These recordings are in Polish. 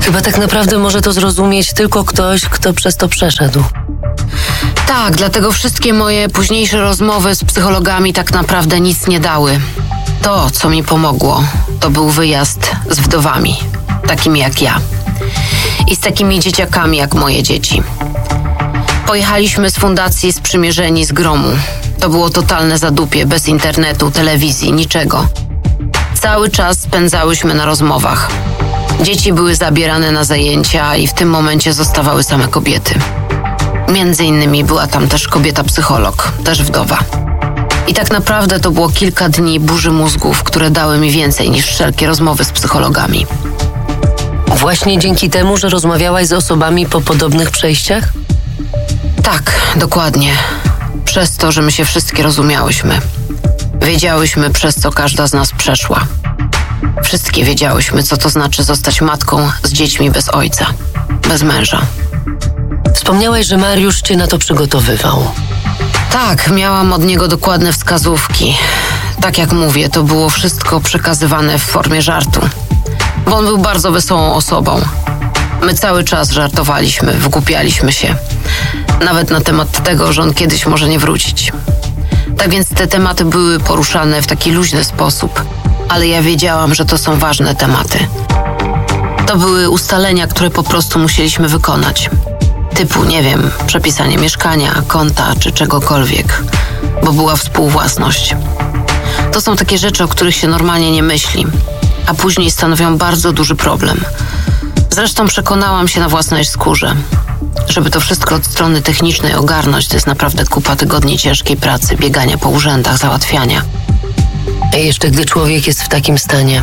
Chyba tak naprawdę może to zrozumieć tylko ktoś, kto przez to przeszedł. Tak, dlatego wszystkie moje późniejsze rozmowy z psychologami tak naprawdę nic nie dały. To, co mi pomogło, to był wyjazd z wdowami, takimi jak ja. I z takimi dzieciakami jak moje dzieci. Pojechaliśmy z fundacji Sprzymierzeni z Gromu. To było totalne zadupie, bez internetu, telewizji, niczego. Cały czas spędzałyśmy na rozmowach. Dzieci były zabierane na zajęcia i w tym momencie zostawały same kobiety. Między innymi była tam też kobieta psycholog, też wdowa. I tak naprawdę to było kilka dni burzy mózgów, które dały mi więcej niż wszelkie rozmowy z psychologami. Właśnie dzięki temu, że rozmawiałaś z osobami po podobnych przejściach? Tak, dokładnie. Przez to, że my się wszystkie rozumiałyśmy. Wiedziałyśmy, przez co każda z nas przeszła. Wszystkie wiedziałyśmy, co to znaczy zostać matką z dziećmi bez ojca, bez męża. Wspomniałaś, że Mariusz cię na to przygotowywał. Tak, miałam od niego dokładne wskazówki. Tak jak mówię, to było wszystko przekazywane w formie żartu. Bo on był bardzo wesołą osobą. My cały czas żartowaliśmy, wygłupialiśmy się. Nawet na temat tego, że on kiedyś może nie wrócić. Tak więc te tematy były poruszane w taki luźny sposób. Ale ja wiedziałam, że to są ważne tematy. To były ustalenia, które po prostu musieliśmy wykonać. Typu, nie wiem, przepisanie mieszkania, konta czy czegokolwiek, bo była współwłasność. To są takie rzeczy, o których się normalnie nie myśli, a później stanowią bardzo duży problem. Zresztą przekonałam się na własnej skórze. Żeby to wszystko od strony technicznej ogarnąć, to jest naprawdę kupa tygodni ciężkiej pracy, biegania po urzędach, załatwiania. A jeszcze gdy człowiek jest w takim stanie.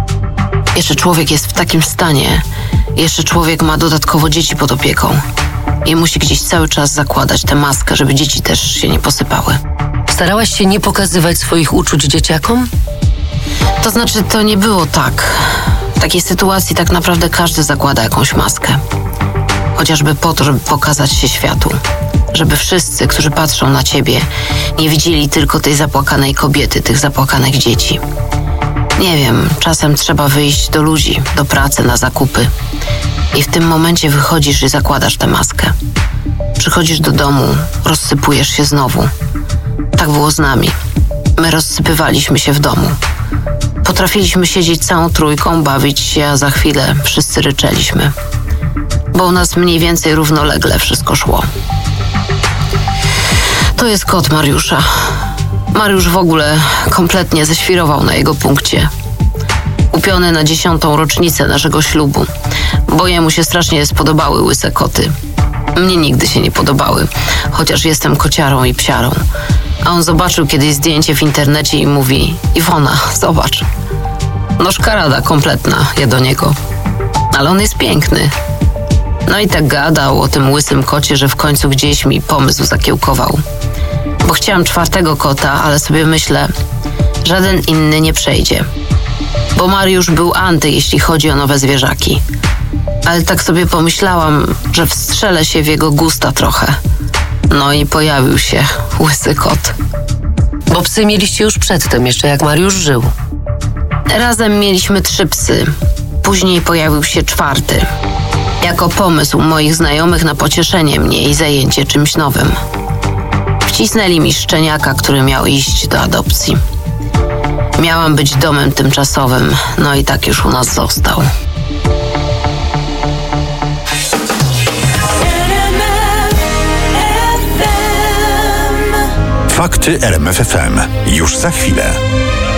Jeszcze człowiek ma dodatkowo dzieci pod opieką. I musi gdzieś cały czas zakładać tę maskę, żeby dzieci też się nie posypały. Starałaś się nie pokazywać swoich uczuć dzieciakom? To znaczy, to nie było tak. W takiej sytuacji tak naprawdę każdy zakłada jakąś maskę. Chociażby po to, żeby pokazać się światu. Żeby wszyscy, którzy patrzą na ciebie, nie widzieli tylko tej zapłakanej kobiety, tych zapłakanych dzieci. Nie wiem, czasem trzeba wyjść do ludzi, do pracy, na zakupy. I w tym momencie wychodzisz i zakładasz tę maskę. Przychodzisz do domu, rozsypujesz się znowu. Tak było z nami. My rozsypywaliśmy się w domu. Potrafiliśmy siedzieć całą trójką, bawić się, a za chwilę wszyscy ryczeliśmy. Bo u nas mniej więcej równolegle wszystko szło. To jest kot Mariusza. Mariusz w ogóle kompletnie ześwirował na jego punkcie. Kupiony na 10. rocznicę naszego ślubu, bo jemu się strasznie spodobały łyse koty. Mnie nigdy się nie podobały, chociaż jestem kociarą i psiarą. A on zobaczył kiedyś zdjęcie w internecie i mówi: Iwona, zobacz. No szkarada kompletna, ja do niego. Ale on jest piękny. No i tak gadał o tym łysym kocie, że w końcu gdzieś mi pomysł zakiełkował. Bo chciałam 4. kota, ale sobie myślę, żaden inny nie przejdzie. Bo Mariusz był anty, jeśli chodzi o nowe zwierzaki. Ale tak sobie pomyślałam, że wstrzelę się w jego gusta trochę. No i pojawił się łysy kot. Bo psy mieliście już przedtem, jeszcze jak Mariusz żył. Razem mieliśmy 3 psy. Później pojawił się 4. Jako pomysł moich znajomych na pocieszenie mnie i zajęcie czymś nowym. Wcisnęli mi szczeniaka, który miał iść do adopcji. Miałam być domem tymczasowym, no i tak już u nas został. Fakty RMF FM. Już za chwilę.